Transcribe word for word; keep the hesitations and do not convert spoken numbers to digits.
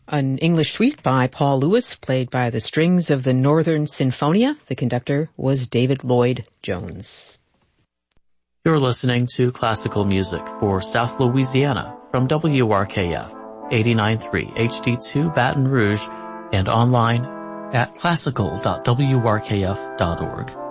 An English suite by Paul Lewis, played by the strings of the Northern Sinfonia. The conductor was David Lloyd Jones. You're listening to classical music for South Louisiana from W R K F eighty-nine point three H D two Baton Rouge and online at classical dot w r k f dot org.